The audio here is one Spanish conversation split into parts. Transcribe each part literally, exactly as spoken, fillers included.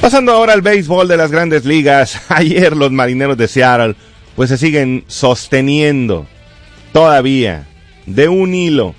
Pasando ahora al béisbol de las Grandes Ligas, ayer los Marineros de Seattle pues se siguen sosteniendo todavía de un hilo.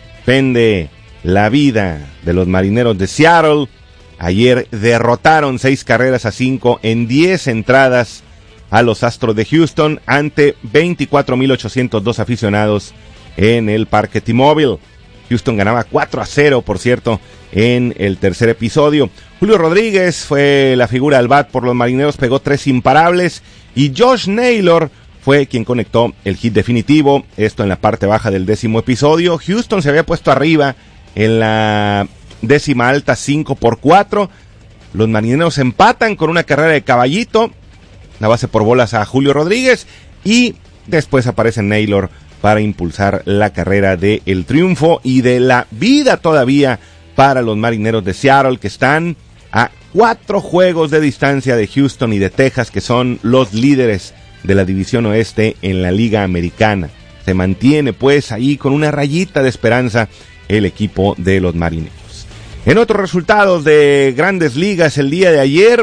Pende la vida de los Marineros de Seattle. Ayer derrotaron seis carreras a cinco en diez entradas a los Astros de Houston ante veinticuatro mil ochocientos dos aficionados en el Parque T-Mobile. Houston ganaba cuatro a cero, por cierto, en el tercer episodio. Julio Rodríguez fue la figura al bat por los Marineros, pegó tres imparables, y Josh Naylor fue quien conectó el hit definitivo, esto en la parte baja del décimo episodio. Houston se había puesto arriba en la décima alta cinco por cuatro. Los Marineros empatan con una carrera de Caballito, la base por bolas a Julio Rodríguez, y después aparece Naylor para impulsar la carrera de el triunfo y de la vida todavía para los Marineros de Seattle, que están a cuatro juegos de distancia de Houston y de Texas, que son los líderes de la división oeste en la Liga Americana. Se mantiene pues ahí con una rayita de esperanza el equipo de los Marineros. En otros resultados de Grandes Ligas el día de ayer,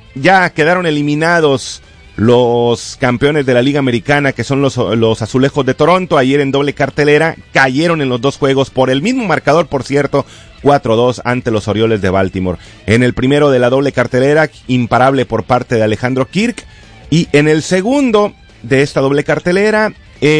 ya quedaron eliminados los campeones de la Liga Americana, que son los, los Azulejos de Toronto. Ayer en doble cartelera cayeron en los dos juegos por el mismo marcador, por cierto, cuatro dos ante los Orioles de Baltimore. En el primero de la doble cartelera, imparable por parte de Alejandro Kirk, y en el segundo de esta doble cartelera,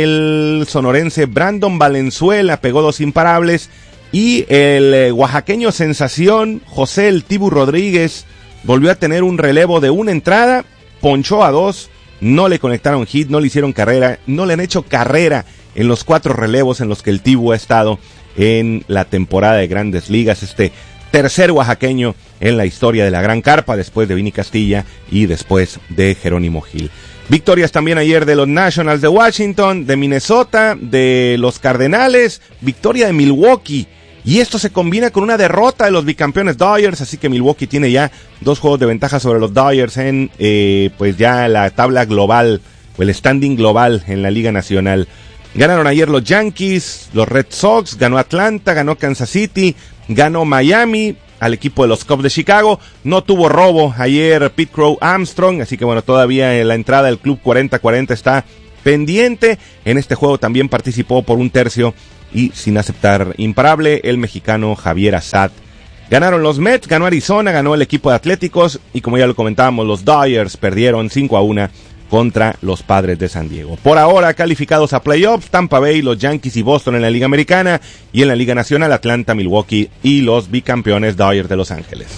el sonorense Brandon Valenzuela pegó dos imparables, y el eh, oaxaqueño sensación José El Tibu Rodríguez volvió a tener un relevo de una entrada, ponchó a dos, no le conectaron hit, no le hicieron carrera, no le han hecho carrera en los cuatro relevos en los que el Tibu ha estado en la temporada de Grandes Ligas. Este tercer oaxaqueño en la historia de la Gran Carpa, después de Vini Castilla y después de Jerónimo Gil. Victorias también ayer de los Nationals de Washington, de Minnesota, de los Cardenales, victoria de Milwaukee. Y esto se combina con una derrota de los bicampeones Dodgers, así que Milwaukee tiene ya dos juegos de ventaja sobre los Dodgers en eh, pues ya la tabla global, o el standing global en la Liga Nacional. Ganaron ayer los Yankees, los Red Sox, ganó Atlanta, ganó Kansas City, ganó Miami al equipo de los Cubs de Chicago. No tuvo robo ayer Pete Crow Armstrong, así que bueno, todavía en la entrada del club cuarenta cuarenta está pendiente. En este juego también participó por un tercio y sin aceptar imparable el mexicano Javier Assad. Ganaron los Mets, ganó Arizona, ganó el equipo de Atléticos, y como ya lo comentábamos, los Dodgers perdieron cinco a uno contra los Padres de San Diego. Por ahora calificados a playoffs, Tampa Bay, los Yankees y Boston en la Liga Americana, y en la Liga Nacional Atlanta, Milwaukee y los bicampeones Dodgers de Los Ángeles.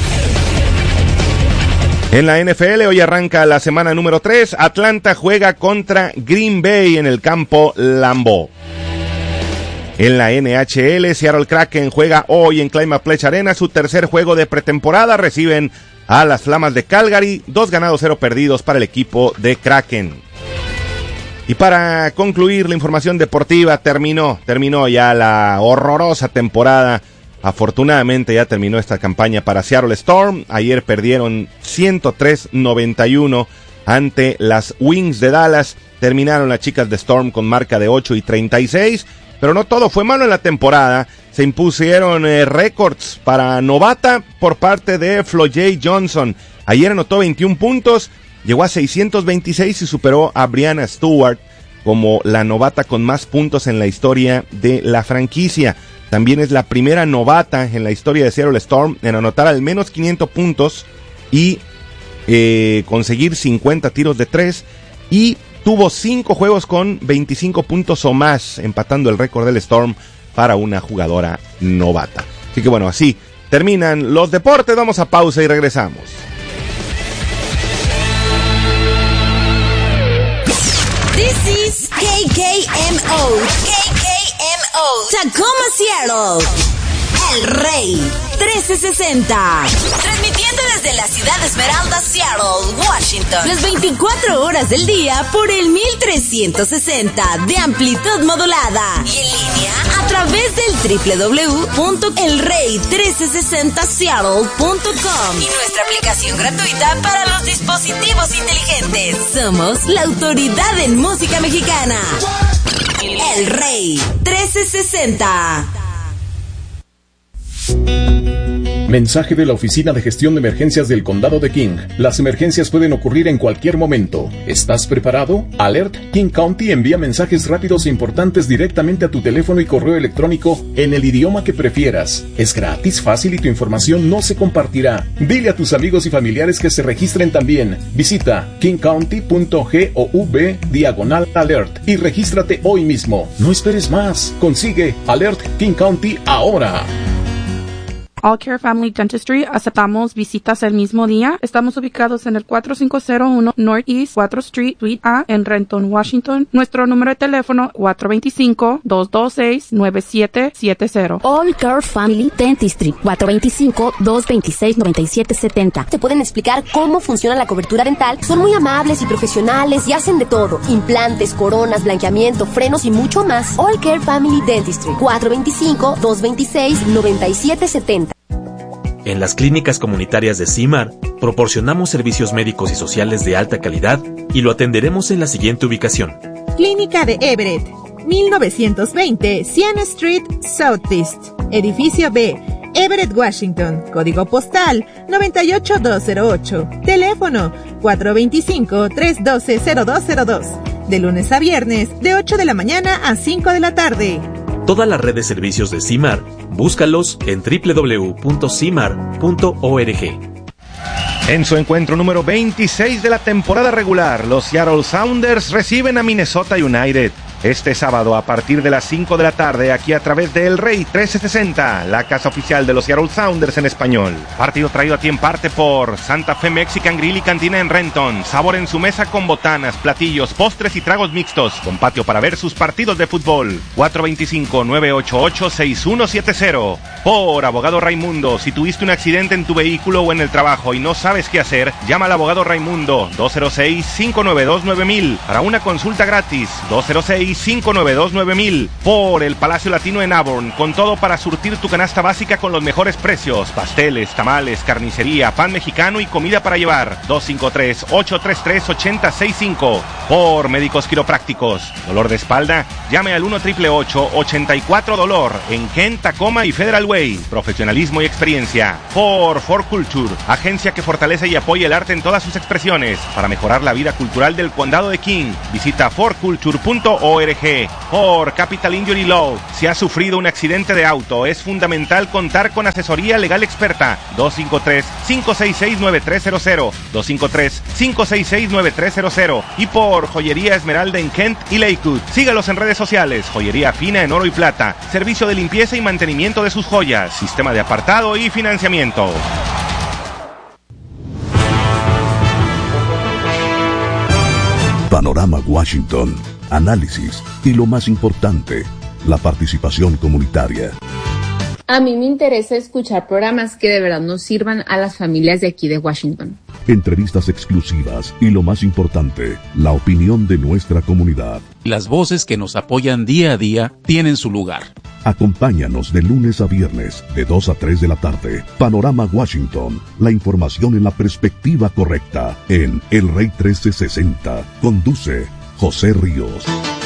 En la N F L hoy arranca la semana número tres, Atlanta juega contra Green Bay en el campo Lambeau. En la N H L, Seattle Kraken juega hoy en Climate Pledge Arena su tercer juego de pretemporada. Reciben a las Flamas de Calgary, dos ganados, cero perdidos para el equipo de Kraken. Y para concluir la información deportiva, terminó, terminó ya la horrorosa temporada. Afortunadamente ya terminó esta campaña para Seattle Storm. Ayer perdieron ciento tres a noventa y uno ante las Wings de Dallas. Terminaron las chicas de Storm con marca de ocho y treinta y seis. Pero no todo fue malo en la temporada. Se impusieron eh, récords para novata por parte de Floyd Johnson. Ayer anotó veintiún puntos, llegó a seiscientos veintiséis y superó a Brianna Stewart como la novata con más puntos en la historia de la franquicia. También es la primera novata en la historia de Seattle Storm en anotar al menos quinientos puntos y eh, conseguir cincuenta tiros de tres, y tuvo cinco juegos con veinticinco puntos o más, empatando el récord del Storm para una jugadora novata. Así que bueno, así terminan los deportes. Vamos a pausa y regresamos. This is K K M O. K K M O. Tacoma, Seattle. El Rey trece sesenta. Transmitiendo desde la ciudad de Esmeralda, Seattle, Washington. Las veinticuatro horas del día por el mil trescientos sesenta de amplitud modulada. Y en línea a través del doble u doble u doble u punto el rey trece sesenta seattle punto com. Y nuestra aplicación gratuita para los dispositivos inteligentes. Somos la autoridad en música mexicana. El Rey trece sesenta. Mensaje de la Oficina de Gestión de Emergencias del Condado de King. Las emergencias pueden ocurrir en cualquier momento. ¿Estás preparado? Alert King County envía mensajes rápidos e importantes directamente a tu teléfono y correo electrónico en el idioma que prefieras. Es gratis, fácil y tu información no se compartirá. Dile a tus amigos y familiares que se registren también. Visita kingcounty.gov diagonal alert y regístrate hoy mismo. No esperes más. Consigue Alert King County ahora. All Care Family Dentistry, aceptamos visitas el mismo día. Estamos ubicados en el cuatro cinco cero uno Northeast cuatro Street, Suite A, en Renton, Washington. Nuestro número de teléfono cuatro dos cinco, dos dos seis, nueve siete siete cero. All Care Family Dentistry, cuatro dos cinco, dos dos seis, nueve siete siete cero. Te pueden explicar cómo funciona la cobertura dental. Son muy amables y profesionales y hacen de todo. Implantes, coronas, blanqueamiento, frenos y mucho más. All Care Family Dentistry, cuatro dos cinco, dos dos seis, nueve siete siete cero. En las clínicas comunitarias de C I M A R, proporcionamos servicios médicos y sociales de alta calidad y lo atenderemos en la siguiente ubicación. Clínica de Everett, mil novecientos veinte Siena Street, Southeast, Edificio B, Everett, Washington, código postal noventa y ocho mil doscientos ocho, teléfono cuatro dos cinco, tres uno dos, cero dos cero dos, de lunes a viernes, de ocho de la mañana a cinco de la tarde. Toda la red de servicios de C I M A R, búscalos en doble u doble u doble u punto cimar punto org. En su encuentro número veintiséis de la temporada regular, los Seattle Sounders reciben a Minnesota United. Este sábado a partir de las cinco de la tarde, aquí a través de El Rey trescientos sesenta, la casa oficial de los Seattle Sounders en español. Partido traído a ti en parte por Santa Fe Mexican Grill y Cantina en Renton. Sabor en su mesa con botanas, platillos, postres y tragos mixtos. Con patio para ver sus partidos de fútbol. cuatro dos cinco, nueve ocho ocho, seis uno siete cero. Por Abogado Raimundo, si tuviste un accidente en tu vehículo o en el trabajo y no sabes qué hacer, llama al Abogado Raimundo dos cero seis, cinco nueve dos, nueve mil para una consulta gratis. dos cero seis, cinco nueve dos, nueve mil. Por el Palacio Latino en Auburn, con todo para surtir tu canasta básica con los mejores precios. Pasteles, tamales, carnicería, pan mexicano y comida para llevar. dos cinco tres, ocho tres tres, ocho cero seis cinco. Por Médicos Quiroprácticos. Dolor de espalda, llame al uno ocho ocho ocho, ochenta y cuatro dolor en Kent, Tacoma y Federal Way. Profesionalismo y experiencia. Por For Culture, agencia que fortalece y apoya el arte en todas sus expresiones para mejorar la vida cultural del condado de King. Visita for culture punto org. Por Capital Injury Law, si has sufrido un accidente de auto, es fundamental contar con asesoría legal experta. dos cinco tres, cinco seis seis, nueve tres cero cero. dos cinco tres, cinco seis seis, nueve tres cero cero. Y por Joyería Esmeralda en Kent y Lakewood. Sígalos en redes sociales. Joyería fina en oro y plata. Servicio de limpieza y mantenimiento de sus joyas. Sistema de apartado y financiamiento. Panorama Washington. Análisis y lo más importante, la participación comunitaria. A mí me interesa escuchar programas que de verdad nos sirvan a las familias de aquí de Washington. Entrevistas exclusivas y lo más importante, la opinión de nuestra comunidad. Las voces que nos apoyan día a día tienen su lugar. Acompáñanos de lunes a viernes, de dos a tres de la tarde. Panorama Washington, la información en la perspectiva correcta, en El Rey trece sesenta. Conduce José Ríos.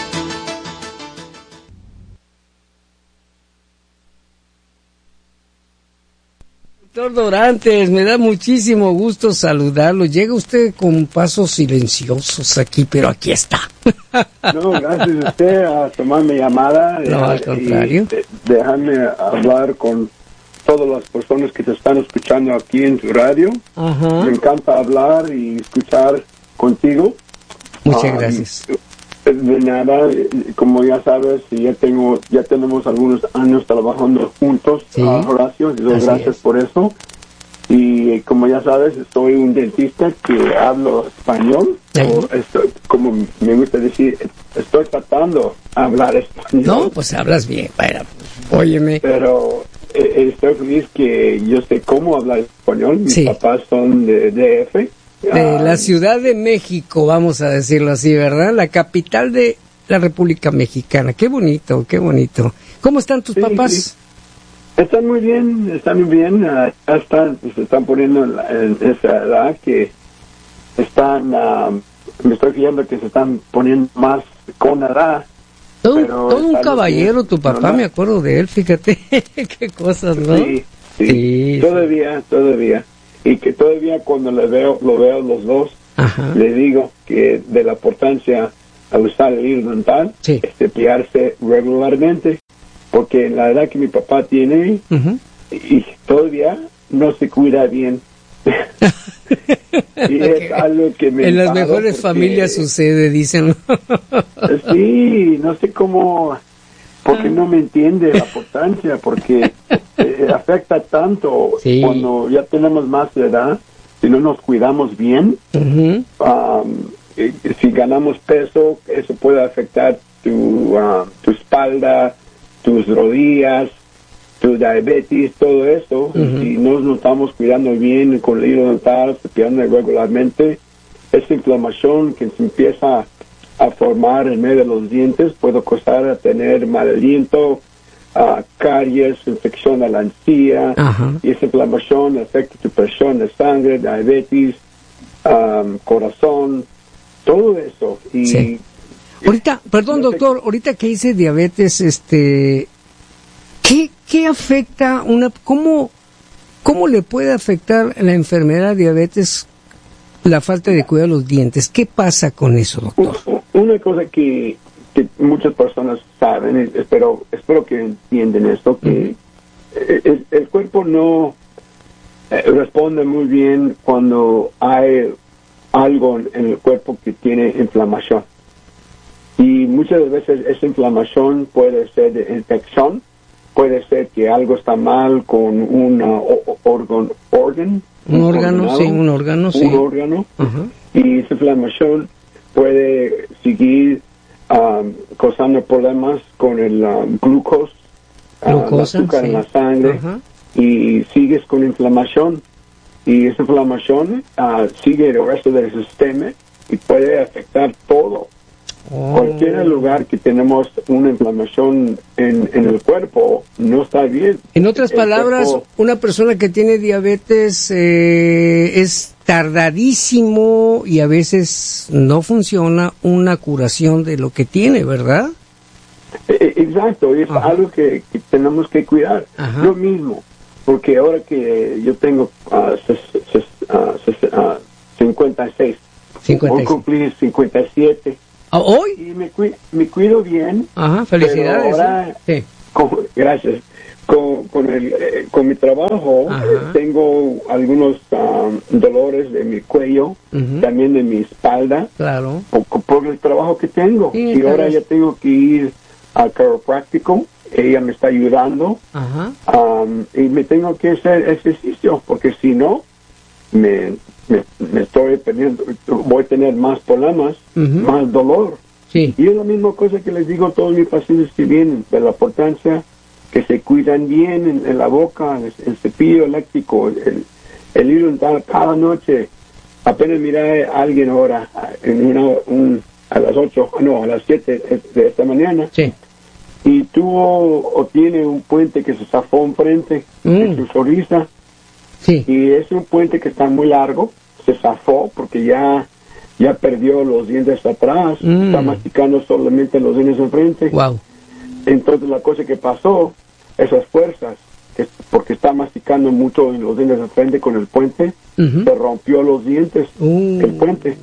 Doctor Dorantes, me da muchísimo gusto saludarlo. Llega usted con pasos silenciosos aquí, pero aquí está. No, gracias a usted a tomar mi llamada. No, eh, al contrario. Y de, dejarme hablar con todas las personas que te están escuchando aquí en tu radio. Ajá. Me encanta hablar y escuchar contigo. Muchas um, gracias. De nada, como ya sabes, ya tengo, ya tenemos algunos años trabajando juntos, sí. uh, Horacio, y doy gracias es. por eso. Y como ya sabes, soy un dentista que hablo español, o estoy, como me gusta decir, estoy tratando de hablar español. No, pues hablas bien, bueno, óyeme. Pero eh, estoy feliz que yo sé cómo hablar español, mis sí. papás son de D F. De la Ciudad de México, vamos a decirlo así, ¿verdad? La capital de la República Mexicana. Qué bonito, qué bonito. ¿Cómo están tus sí, papás? Sí. Están muy bien, están muy bien. Uh, ya están, se están poniendo en, la, en esa edad que están, uh, me estoy fijando que se están poniendo más con edad. Todo, todo un caballero, bien, tu papá, ¿no? Me acuerdo de él, fíjate. Qué cosas, ¿no? Sí. Sí, Sí, todavía, todavía. Y que todavía cuando le veo, lo veo los dos, Ajá. le digo que de la importancia a usar el hilo dental, Sí. es cepillarse regularmente, porque la edad que mi papá tiene, Ujú. y todavía no se cuida bien. Y es algo que me En las enfado mejores porque- familias sucede, dicen. Sí, no sé cómo, porque no me entiende la importancia, porque eh, afecta tanto Sí. cuando ya tenemos más edad, si no nos cuidamos bien, Ujú. um, eh, si ganamos peso, eso puede afectar tu, um, tu espalda, tus rodillas, tu diabetes, todo eso. Ujú. Si no nos estamos cuidando bien con el hilo dental, cepillando regularmente, esa inflamación que se empieza a formar en medio de los dientes puede causar a tener mal aliento, uh, caries, infección de la encía, Ajá. y esa inflamación afecta tu presión de sangre, diabetes, um, corazón, todo eso. Y Sí. Ahorita, perdón no sé- doctor, ahorita que dice diabetes, este, ¿qué, qué afecta una, cómo, cómo le puede afectar la enfermedad de diabetes la falta de cuidado de los dientes? ¿Qué pasa con eso, doctor? u- una cosa que, que muchas personas saben, y espero, espero que entiendan esto, que eh, el, el cuerpo no eh, responde muy bien cuando hay algo en el cuerpo que tiene inflamación. Y muchas veces esa inflamación puede ser de infección, puede ser que algo está mal con un órgano, órgano, Un órgano, sí, un órgano, sí. un órgano, Ajá. y esa inflamación puede seguir um, causando problemas con el um, glucos, uh, el Glucosa, azúcar sí. en la sangre, Ajá. y sigues con inflamación. Y esa inflamación uh, sigue el resto del sistema y puede afectar todo. Oh. Cualquier lugar que tenemos una inflamación en, en el cuerpo no está bien. En otras El palabras, cuerpo- una persona que tiene diabetes eh, es tardadísimo y a veces no funciona una curación de lo que tiene, ¿verdad? Eh, Exacto, y es Ajá. algo que, que tenemos que cuidar. Ajá. Lo mismo, porque ahora que yo tengo ah, ses- ses- ah, ses- ah, cincuenta y seis, cincuenta y voy a seis. cumplir cincuenta y siete, ¿Ah, ¿Hoy? y me, cui- me cuido bien. Ajá, felicidades. Pero ahora- ¿eh? Sí. Con- gracias. Con, con, el, eh, con mi trabajo Ajá. eh, tengo algunos ah, dolores de mi cuello, Ujú. también de mi espalda, Claro. por, por el trabajo que tengo. Sí, y ahora claro. ya tengo que ir al chiropráctico. Ella me está ayudando, Ajá. um, y me tengo que hacer ejercicio, porque si no, me, me, me estoy perdiendo, voy a tener más problemas, Ujú. más dolor. Sí. Y es la misma cosa que les digo a todos mis pacientes que vienen, de la importancia que se cuidan bien en, en la boca, el, el cepillo eléctrico, el, el hilo dental cada noche. Apenas miré a alguien ahora, en una, un, a las ocho, no, a las siete de esta mañana, Sí. y tuvo o tiene un puente que se zafó enfrente de Mm. su sonrisa, Sí. y es un puente que está muy largo, se zafó porque ya ya perdió los dientes atrás, Mm. está masticando solamente los dientes enfrente. Wow. Entonces la cosa que pasó, esas fuerzas, que, porque está masticando mucho en los dientes enfrente con el puente, Ujú. se rompió los dientes, Uh. el puente,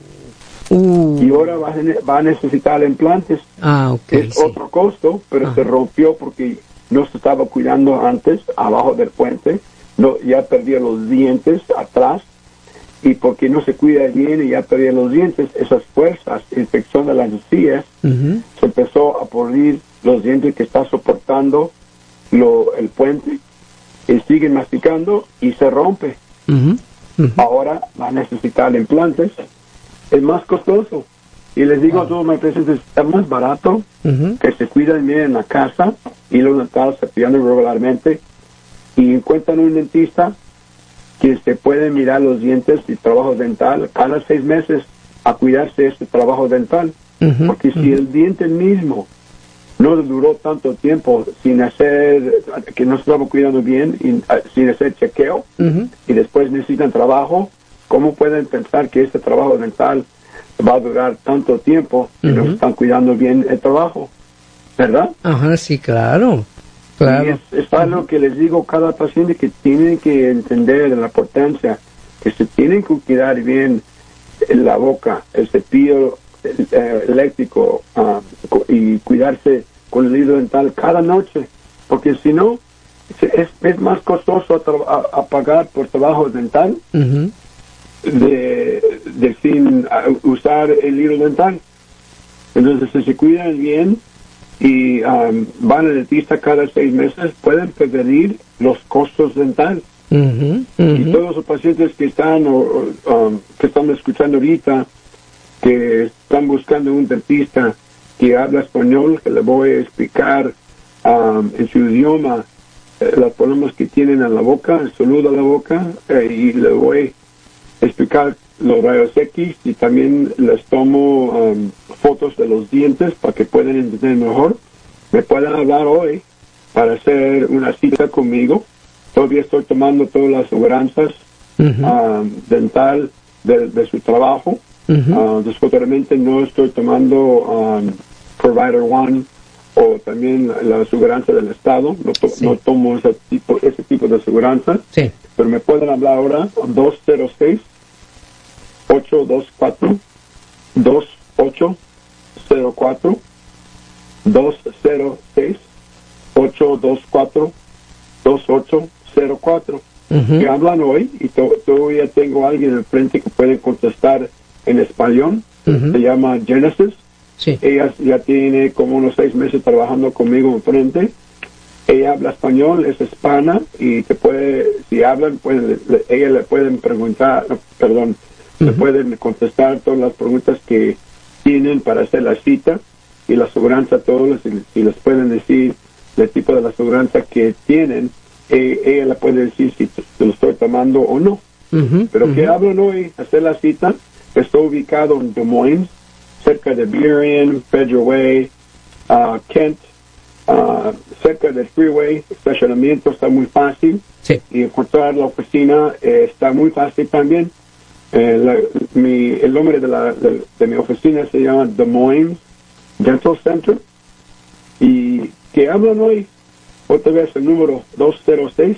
Uh. y ahora va a, ne- va a necesitar implantes. Ah, ok, Es sí. otro costo, pero Ajá. se rompió porque no se estaba cuidando antes, abajo del puente, no, ya perdió los dientes atrás, y porque no se cuida bien y ya perdió los dientes, esas fuerzas, infección de las encías, Ujú. se empezó a podrir los dientes que está soportando lo, el puente, y sigue masticando y se rompe. Ujú. Ujú. Ahora va a necesitar implantes, es más costoso. Y les digo a todos mis pacientes, está más barato Ujú. que se cuidan bien en la casa y los dentales se cepillando regularmente y encuentran un dentista que se puede mirar los dientes y trabajo dental cada seis meses a cuidarse este trabajo dental. Ujú. Porque si el diente mismo no duró tanto tiempo sin hacer, que no se estaba cuidando bien, y, uh, sin hacer chequeo, Ujú. y después necesitan trabajo, ¿cómo pueden pensar que este trabajo dental va a durar tanto tiempo si no Ujú. están cuidando bien el trabajo? ¿Verdad? Ajá, sí, claro. Claro. Y es, es algo que les digo a cada paciente que tienen que entender la importancia, que se tienen que cuidar bien la boca, el cepillo el, eh, eléctrico uh, y cuidarse con el hilo dental cada noche, porque si no, es, es más costoso a, a, a pagar por trabajo dental uh-huh. de, de sin uh, usar el hilo dental. Entonces, si se cuidan bien y um, van al dentista cada seis meses, pueden prevenir los costos dentales. Uh-huh, uh-huh. Y todos los pacientes que están o, um, que están escuchando ahorita, que están buscando un dentista que habla español, que le voy a explicar um, en su idioma eh, los problemas que tienen en la boca, el saludo a la boca, eh, y le voy a explicar los rayos X, y también les tomo um, fotos de los dientes para que puedan entender mejor. Me pueden hablar hoy para hacer una cita conmigo. Todavía estoy tomando todas las aseguranzas uh-huh. um, dental de, de su trabajo. Uh-huh. Uh, desafortunadamente no estoy tomando um, Provider One o también la, la aseguranza del Estado. No, to- sí. no tomo ese tipo, ese tipo de aseguranza. Sí. Pero me pueden hablar ahora dos cero seis, ocho dos cuatro, dos ocho cero cuatro, dos cero seis, ocho dos cuatro, dos ocho cero cuatro. Uh-huh. Que hablan hoy, y to- todavía tengo a alguien enfrente que puede contestar en español. Uh-huh. Se llama Genesis. Sí. Ella ya tiene como unos seis meses trabajando conmigo enfrente. Ella habla español, es hispana, y te puede, si hablan, pueden, le, ella le pueden preguntar, no, perdón, uh-huh. le pueden contestar todas las preguntas que tienen para hacer la cita, y la aseguranza, todos, y, y les pueden decir el tipo de la aseguranza que tienen. Eh, ella le puede decir si te, te lo estoy tomando o no. Uh-huh. Pero uh-huh. que hablan hoy, hacer la cita. Está ubicado en Des Moines, cerca de Burien, Federal Way, uh, Kent, uh, cerca del freeway. El estacionamiento está muy fácil. Sí. Y encontrar la oficina eh, está muy fácil también. Eh, la, mi, el nombre de, la, de, de mi oficina se llama Des Moines Dental Center. Y que hablan hoy, otra vez el número dos cero seis,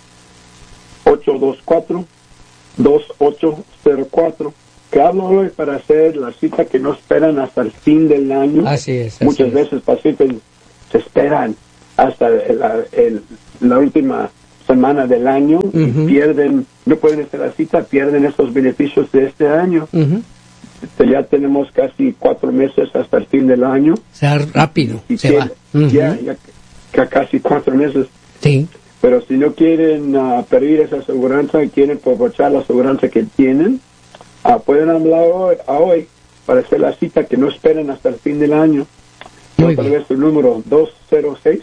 ocho dos cuatro, dos ocho cero cuatro. Que hablo hoy para hacer la cita que no esperan hasta el fin del año. Así es. Así Muchas es. veces pacientes se esperan hasta el, el, la última semana del año uh-huh. y pierden, no pueden hacer la cita, pierden esos beneficios de este año. Uh-huh. Ya tenemos casi cuatro meses hasta el fin del año. O sea, rápido, y, y se que, va. Uh-huh. Ya, ya, ya casi cuatro meses. Sí. Pero si no quieren uh, pedir esa aseguranza y quieren aprovechar la aseguranza que tienen, Uh, pueden hablar hoy, a hoy para hacer la cita que no esperen hasta el fin del año. Muy Otra bien. vez el número dos cero seis,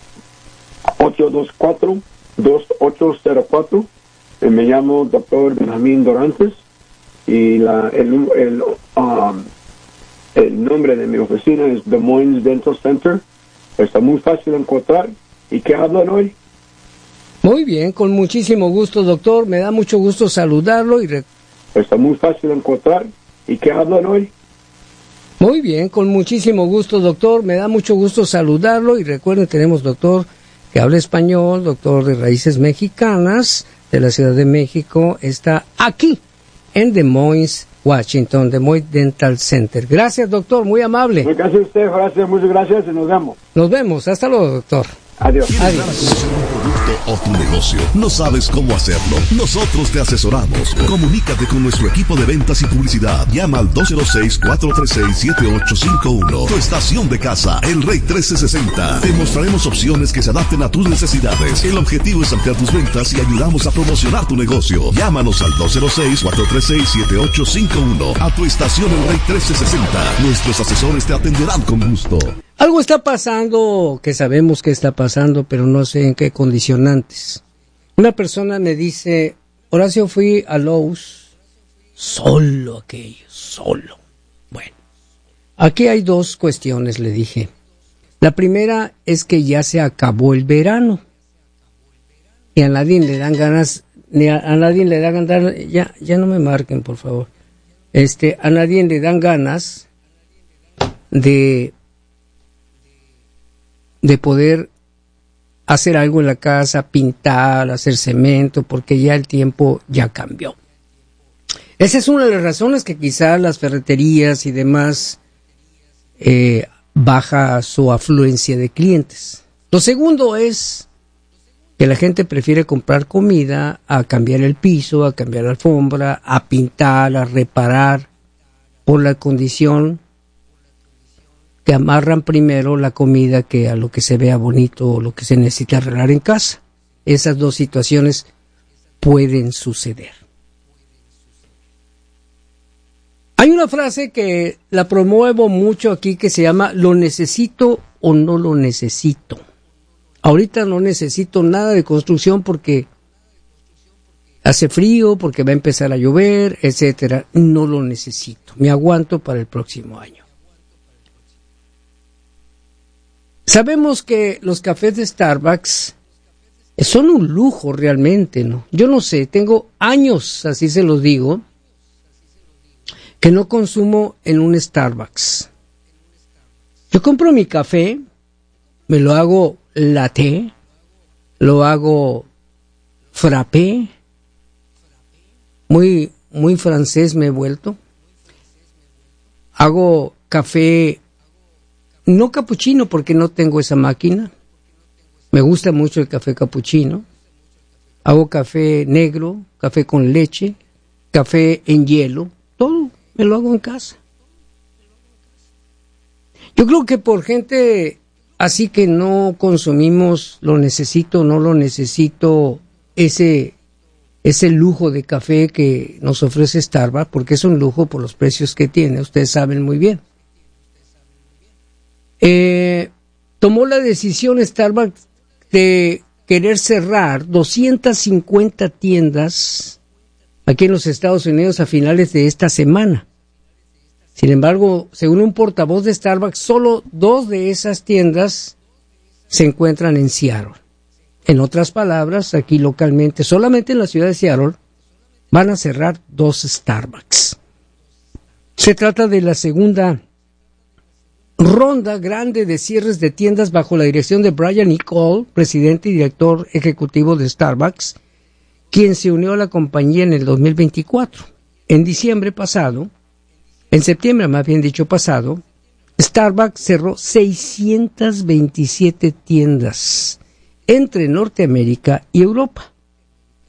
ocho dos cuatro, dos ocho cero cuatro. Eh, me llamo doctor Benjamín Dorantes, y la, el, el, um, el nombre de mi oficina es Des Moines Dental Center. Está muy fácil de encontrar. ¿Y qué hablan hoy? Muy bien, con muchísimo gusto, doctor. Me da mucho gusto saludarlo y re- Está muy fácil de encontrar. ¿Y qué hablan hoy? Muy bien, con muchísimo gusto, doctor. Me da mucho gusto saludarlo y recuerden, tenemos doctor que habla español, doctor de raíces mexicanas de la Ciudad de México. Está aquí en Des Moines, Washington, Des Moines Dental Center. Gracias, doctor, muy amable. Muchas gracias a usted, gracias, muchas gracias y nos vemos. Nos vemos, hasta luego, doctor. Adiós. Adiós. O tu negocio, ¿no sabes cómo hacerlo? Nosotros te asesoramos. Comunícate con nuestro equipo de ventas y publicidad. Llama al dos cero seis, cuatro tres seis, siete ocho cinco uno. Tu estación de casa, El Rey trece sesenta. Te mostraremos opciones que se adapten a tus necesidades. El objetivo es ampliar tus ventas y ayudamos a promocionar tu negocio. Llámanos al dos cero seis, cuatro tres seis, siete ocho cinco uno. A tu estación El Rey trece sesenta. Nuestros asesores te atenderán con gusto. Algo está pasando, que sabemos que está pasando, pero no sé en qué condicionantes. Una persona me dice, Horacio, fui a Lowe's, solo aquello, solo. Bueno, aquí hay dos cuestiones, le dije. La primera es que ya se acabó el verano. Y a nadie le dan ganas, ni a, a nadie le dan ganas, ya, ya no me marquen, por favor. Este, a nadie le dan ganas de... de poder hacer algo en la casa, pintar, hacer cemento, porque ya el tiempo ya cambió. Esa es una de las razones que quizás las ferreterías y demás eh, baja su afluencia de clientes. Lo segundo es que la gente prefiere comprar comida a cambiar el piso, a cambiar la alfombra, a pintar, a reparar, por la condición que amarran primero la comida que a lo que se vea bonito o lo que se necesita arreglar en casa. Esas dos situaciones pueden suceder. Hay una frase que la promuevo mucho aquí que se llama ¿lo necesito o no lo necesito? Ahorita no necesito nada de construcción porque hace frío, porque va a empezar a llover, etcétera. No lo necesito. Me aguanto para el próximo año. Sabemos que los cafés de Starbucks son un lujo realmente, ¿no? Yo no sé, tengo años, así se los digo, que no consumo en un Starbucks. Yo compro mi café, me lo hago latte, lo hago frappé, muy, muy francés me he vuelto. Hago café, no capuchino porque no tengo esa máquina. Me gusta mucho el café capuchino. Hago café negro, café con leche, café en hielo, todo me lo hago en casa. Yo creo que por gente así que no consumimos lo necesito, no lo necesito, ese, ese lujo de café que nos ofrece Starbucks, porque es un lujo por los precios que tiene, ustedes saben muy bien. Eh, tomó la decisión Starbucks de querer cerrar doscientas cincuenta tiendas aquí en los Estados Unidos a finales de esta semana. Sin embargo, según un portavoz de Starbucks, solo dos de esas tiendas se encuentran en Seattle. En otras palabras, aquí localmente, solamente en la ciudad de Seattle, van a cerrar dos Starbucks. Se trata de la segunda ronda grande de cierres de tiendas bajo la dirección de Brian E. Cole, presidente y director ejecutivo de Starbucks, quien se unió a la compañía en el dos mil veinticuatro. En diciembre pasado, en septiembre más bien dicho pasado, Starbucks cerró seiscientas veintisiete tiendas entre Norteamérica y Europa.